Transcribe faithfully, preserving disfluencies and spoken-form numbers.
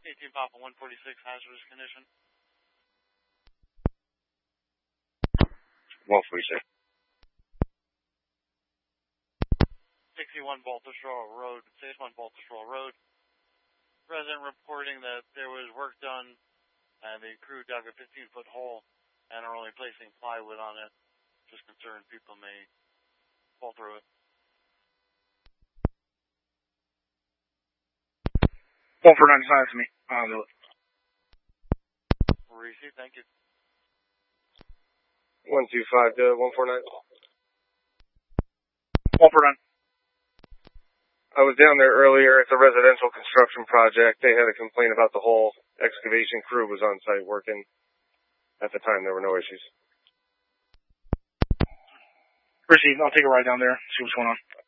eighteen Papa one forty-six, hazardous condition. one forty-six. sixty-one Baltusrol Road, sixty-one Baltusrol Road. Resident reporting that there was work done and the crew dug a fifteen foot hole and are only placing plywood on it. Just concerned people may fall through it. one four nine, sign to me. I'll do it. Receive, thank you. one two five to one four nine. one four nine. I was down there earlier. It's a residential construction project. They had a complaint about the whole excavation crew was on site working. At the time, there were no issues. Receive. I'll take a ride down there, see what's going on.